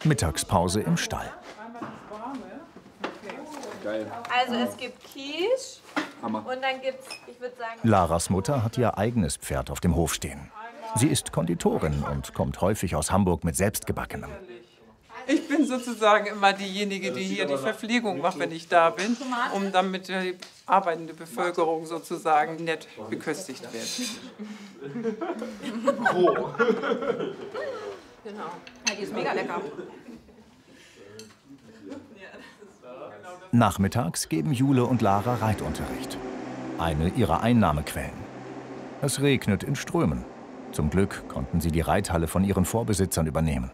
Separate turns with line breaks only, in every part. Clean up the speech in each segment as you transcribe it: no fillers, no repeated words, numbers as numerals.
Mittagspause im Stall.
Also es gibt Quiche und dann gibt's, ich würde sagen...
Laras Mutter hat ihr eigenes Pferd auf dem Hof stehen. Sie ist Konditorin und kommt häufig aus Hamburg mit Selbstgebackenem.
Ich bin sozusagen immer diejenige, die hier die Verpflegung macht, wenn ich da bin, um damit die arbeitende Bevölkerung sozusagen nett beköstigt wird.
Genau. Ja, die ist mega lecker.
Nachmittags geben Jule und Lara Reitunterricht. Eine ihrer Einnahmequellen. Es regnet in Strömen. Zum Glück konnten sie die Reithalle von ihren Vorbesitzern übernehmen.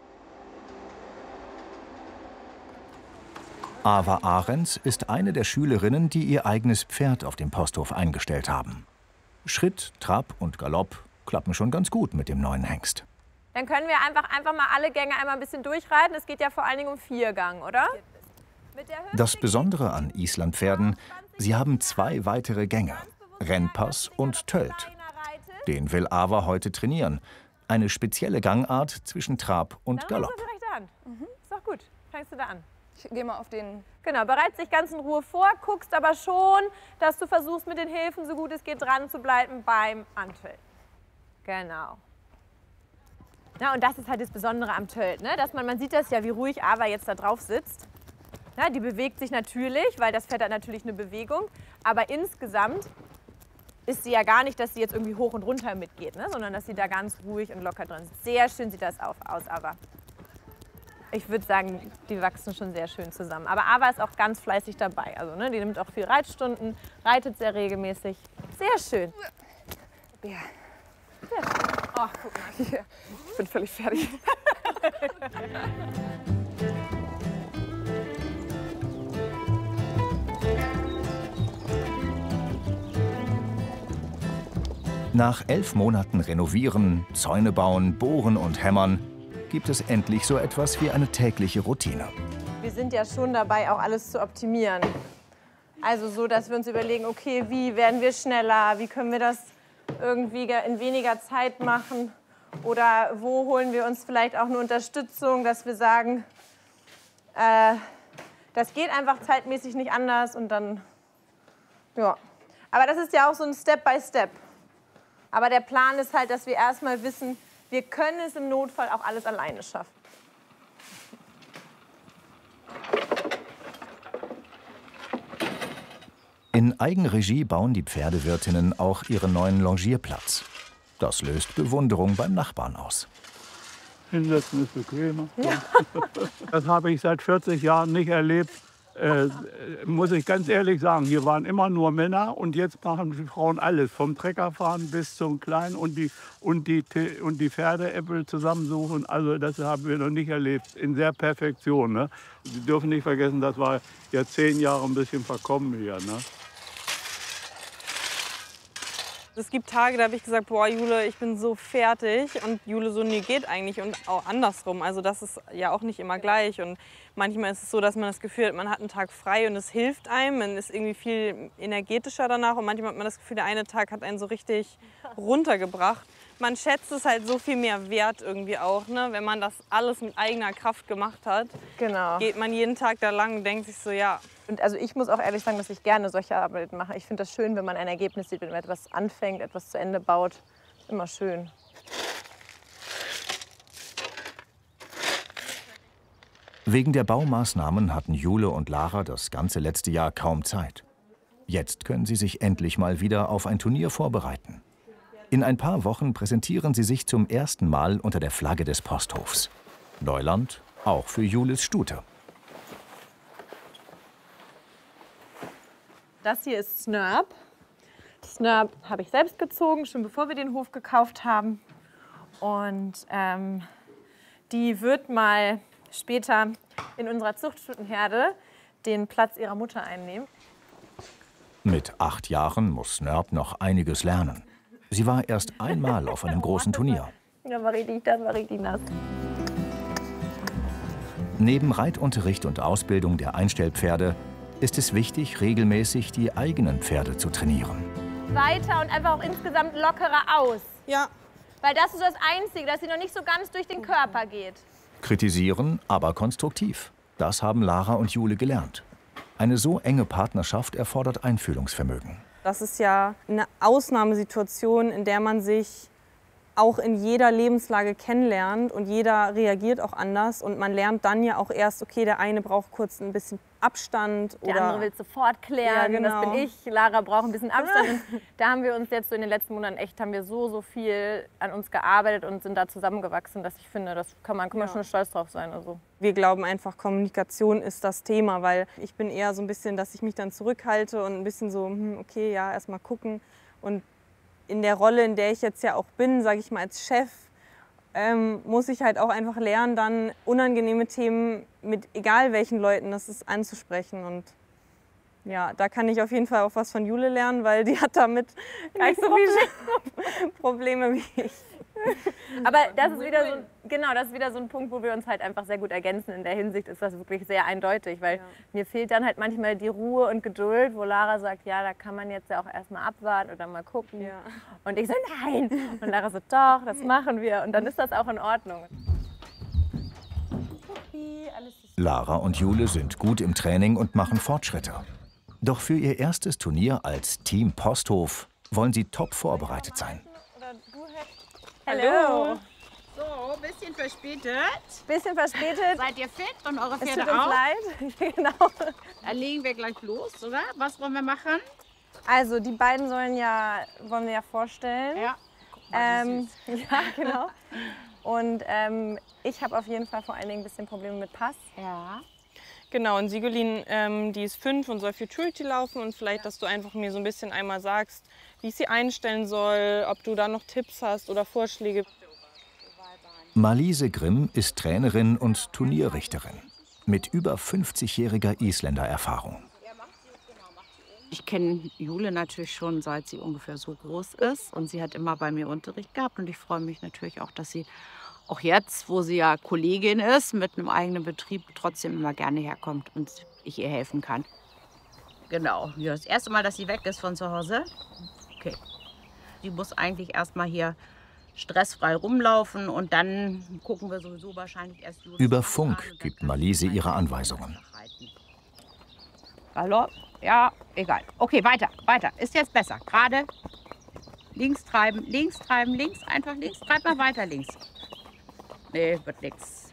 Ava Ahrens ist eine der Schülerinnen, die ihr eigenes Pferd auf dem Posthof eingestellt haben. Schritt, Trab und Galopp klappen schon ganz gut mit dem neuen Hengst.
Dann können wir einfach mal alle Gänge einmal ein bisschen durchreiten. Es geht ja vor allen Dingen um 4 Gang, oder?
Das Besondere an Islandpferden, sie haben 2 weitere Gänge, Rennpass und Tölt. Den will Ava heute trainieren. Eine spezielle Gangart zwischen Trab und Galopp.
Dann fängst du direkt an. Ist doch gut. Fängst du da an.
Ich gehe mal auf den...
Genau, bereitest dich ganz in Ruhe vor, guckst aber schon, dass du versuchst, mit den Hilfen, so gut es geht, dran zu bleiben beim Antölt. Genau. Ja, und das ist halt das Besondere am Tölt, ne? Dass man sieht das ja, wie ruhig Ava jetzt da drauf sitzt. Ja, die bewegt sich natürlich, weil das Pferd hat natürlich eine Bewegung. Aber insgesamt ist sie ja gar nicht, dass sie jetzt irgendwie hoch und runter mitgeht, ne? Sondern dass sie da ganz ruhig und locker drin ist. Sehr schön sieht das aus, aber ich würde sagen, die wachsen schon sehr schön zusammen. Aber Ava ist auch ganz fleißig dabei. Also, ne, die nimmt auch viel Reitstunden, reitet sehr regelmäßig. Sehr schön.
Ja.
Sehr schön. Oh, guck mal.
Ja, ich bin völlig fertig.
Nach 11 Monaten Renovieren, Zäune bauen, bohren und hämmern gibt es endlich so etwas wie eine tägliche Routine.
Wir sind ja schon dabei, auch alles zu optimieren. Also so, dass wir uns überlegen, okay, wie werden wir schneller, wie können wir das irgendwie in weniger Zeit machen oder wo holen wir uns vielleicht auch eine Unterstützung, dass wir sagen, das geht einfach zeitmäßig nicht anders und dann, ja. Aber das ist ja auch so ein Step by Step. Aber der Plan ist halt, dass wir erstmal wissen, wir können es im Notfall auch alles alleine schaffen.
In Eigenregie bauen die Pferdewirtinnen auch ihren neuen Longierplatz. Das löst Bewunderung beim Nachbarn aus.
Hinsetzen ist bequemer. Ja. Das habe ich seit 40 Jahren nicht erlebt. Muss ich ganz ehrlich sagen, hier waren immer nur Männer und jetzt machen die Frauen alles, vom Treckerfahren bis zum Kleinen und die Pferdeäppel zusammensuchen. Also das haben wir noch nicht erlebt, in der Perfektion. Ne? Sie dürfen nicht vergessen, das war ja 10 Jahre ein bisschen verkommen hier. Ne?
Es gibt Tage, da habe ich gesagt, boah Jule, ich bin so fertig. Und Jule so, nee, geht eigentlich. Und auch andersrum. Also das ist ja auch nicht immer gleich. Und manchmal ist es so, dass man das Gefühl hat, man hat einen Tag frei und es hilft einem. Man ist irgendwie viel energetischer danach. Und manchmal hat man das Gefühl, der eine Tag hat einen so richtig runtergebracht. Man schätzt es halt so viel mehr wert irgendwie auch, ne? Wenn man das alles mit eigener Kraft gemacht hat.
Genau.
Geht man jeden Tag da lang und denkt sich so, ja.
Und also ich muss auch ehrlich sagen, dass ich gerne solche Arbeit mache. Ich finde das schön, wenn man ein Ergebnis sieht, wenn man etwas anfängt, etwas zu Ende baut. Immer schön.
Wegen der Baumaßnahmen hatten Jule und Lara das ganze letzte Jahr kaum Zeit. Jetzt können sie sich endlich mal wieder auf ein Turnier vorbereiten. In ein paar Wochen präsentieren sie sich zum ersten Mal unter der Flagge des Posthofs. Neuland auch für Jules Stute.
Das hier ist Snurp. Snurp habe ich selbst gezogen, schon bevor wir den Hof gekauft haben. Und die wird mal später in unserer Zuchtstutenherde den Platz ihrer Mutter einnehmen.
Mit 8 Jahren muss Snurp noch einiges lernen. Sie war erst einmal auf einem großen Turnier.
Das war richtig nass.
Neben Reitunterricht und Ausbildung der Einstellpferde ist es wichtig, regelmäßig die eigenen Pferde zu trainieren.
Weiter und einfach auch insgesamt lockerer aus.
Ja.
Weil das ist das Einzige, dass sie noch nicht so ganz durch den Körper geht.
Kritisieren, aber konstruktiv. Das haben Lara und Jule gelernt. Eine so enge Partnerschaft erfordert Einfühlungsvermögen.
Das ist ja eine Ausnahmesituation, in der man sich auch in jeder Lebenslage kennenlernt und jeder reagiert auch anders und man lernt dann ja auch erst, okay, der eine braucht kurz ein bisschen Abstand
Der
oder
andere will sofort klären,
Ja, genau.
das bin ich, Lara braucht ein bisschen Abstand. Und da haben wir uns jetzt so in den letzten Monaten echt, haben wir so viel an uns gearbeitet und sind da zusammengewachsen, dass ich finde, das kann man schon stolz drauf sein. Also.
wir glauben einfach, Kommunikation ist das Thema, weil ich bin eher so ein bisschen, dass ich mich dann zurückhalte und ein bisschen so, okay, ja, erst mal gucken. Und in der Rolle, in der ich jetzt ja auch bin, sage ich mal als Chef, muss ich halt auch einfach lernen, dann unangenehme Themen mit egal welchen Leuten das ist anzusprechen. Und ja, da kann ich auf jeden Fall auch was von Jule lernen, weil die hat damit gar nicht so viele Probleme wie ich.
Aber das ist wieder so, genau, das ist wieder so ein Punkt, wo wir uns halt einfach sehr gut ergänzen. In der Hinsicht ist das wirklich sehr eindeutig, weil mir fehlt dann halt manchmal die Ruhe und Geduld, wo Lara sagt, ja, da kann man jetzt ja auch erstmal abwarten oder mal gucken.
Ja.
Und ich so, nein. Und Lara so, doch, das machen wir. Und dann ist das auch in Ordnung.
Lara und Jule sind gut im Training und machen Fortschritte. Doch für ihr erstes Turnier als Team Posthof wollen sie top vorbereitet sein.
Hallo.
So, bisschen verspätet.
Bisschen verspätet.
Seid ihr fit und eure
Es
Pferde
tut uns
auch?
leid. Genau.
Dann legen wir gleich los, oder? Was wollen wir machen?
Also die beiden wollen wir ja vorstellen.
Ja.
Ja, genau. Und ich habe auf jeden Fall vor allen Dingen ein bisschen Probleme mit Pass.
Ja.
Genau, und Sigolin, die ist 5 und soll Futurity laufen und vielleicht, dass du einfach mir so ein bisschen einmal sagst, wie ich sie einstellen soll, ob du da noch Tipps hast oder Vorschläge.
Marliese Grimm ist Trainerin und Turnierrichterin mit über 50-jähriger Isländererfahrung.
Ich kenne Jule natürlich schon, seit sie ungefähr so groß ist. Und sie hat immer bei mir Unterricht gehabt. Und ich freue mich natürlich auch, dass sie auch jetzt, wo sie ja Kollegin ist, mit einem eigenen Betrieb, trotzdem immer gerne herkommt und ich ihr helfen kann. Genau. Ja, das erste Mal, dass sie weg ist von zu Hause. Okay. Sie muss eigentlich erst mal hier stressfrei rumlaufen und dann gucken wir sowieso wahrscheinlich erst los.
Über Funk gibt Marliese ihre Anweisungen.
Hallo? Ja, egal. Okay, weiter, weiter. Ist jetzt besser. Gerade links treiben, links, einfach links. Treib mal weiter links. Nee, wird nichts.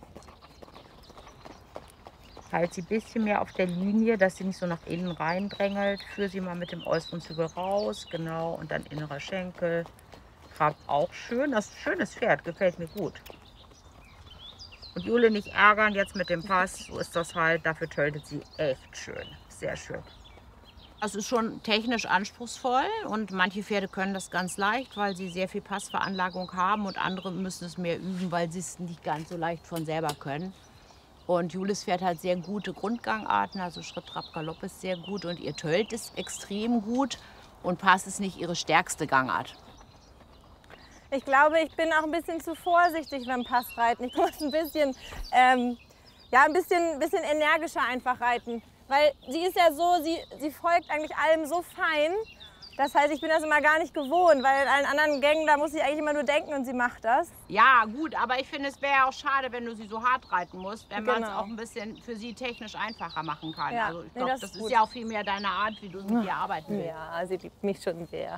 Halt sie ein bisschen mehr auf der Linie, dass sie nicht so nach innen reindrängelt. Führ sie mal mit dem äußeren Zügel raus, genau. Und dann innerer Schenkel. Trab auch schön. Das ist ein schönes Pferd, gefällt mir gut. Und Jule nicht ärgern jetzt mit dem Pass, so ist das halt. Dafür töltet sie echt schön. Sehr schön. Das ist schon technisch anspruchsvoll und manche Pferde können das ganz leicht, weil sie sehr viel Passveranlagung haben und andere müssen es mehr üben, weil sie es nicht ganz so leicht von selber können. Und Jules Pferd hat sehr gute Grundgangarten, also Schritt, Trab, Galopp ist sehr gut und ihr Tölt ist extrem gut und Pass ist nicht ihre stärkste Gangart.
Ich glaube, ich bin auch ein bisschen zu vorsichtig beim Passreiten. Ich muss ein bisschen, ein bisschen energischer einfach reiten. Weil sie ist ja so, sie folgt eigentlich allem so fein. Das heißt, ich bin das immer gar nicht gewohnt, weil in allen anderen Gängen, da muss ich eigentlich immer nur denken und sie macht das.
Ja, gut, aber ich finde, es wäre ja auch schade, wenn du sie so hart reiten musst, wenn man es
Genau.
auch ein bisschen für sie technisch einfacher machen kann.
Ja,
Also ich
nee,
glaube,
das
das
ist
ist
gut.
ja auch viel mehr deine Art, wie du mit ihr arbeiten willst.
Ja, sie liebt mich schon sehr.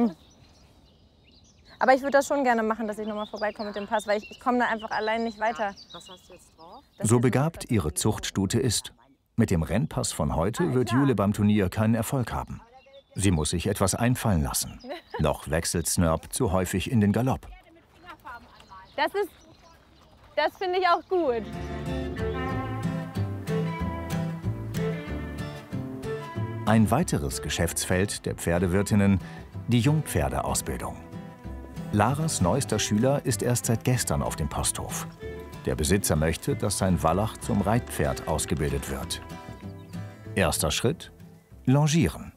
Aber ich würde das schon gerne machen, dass ich nochmal vorbeikomme mit dem Pass, weil ich komme da einfach allein nicht weiter.
Was hast du jetzt drauf?
So begabt ihre Zuchtstute ist. Mit dem Rennpass von heute wird Jule beim Turnier keinen Erfolg haben. Sie muss sich etwas einfallen lassen. Noch wechselt Snurp zu häufig in den Galopp.
Das finde ich auch gut.
Ein weiteres Geschäftsfeld der Pferdewirtinnen, die Jungpferdeausbildung. Laras neuester Schüler ist erst seit gestern auf dem Posthof. Der Besitzer möchte, dass sein Wallach zum Reitpferd ausgebildet wird. Erster Schritt: Longieren.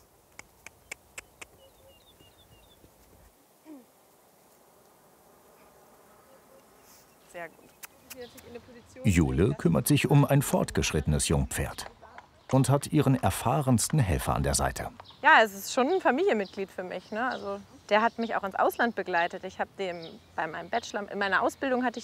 Sehr gut.
Jule kümmert sich um ein fortgeschrittenes Jungpferd und hat ihren erfahrensten Helfer an der Seite.
Ja, es ist schon ein Familienmitglied für mich. Ne? Also, der hat mich auch ins Ausland begleitet. Ich habe dem bei meinem Bachelor, in meiner Ausbildung hatte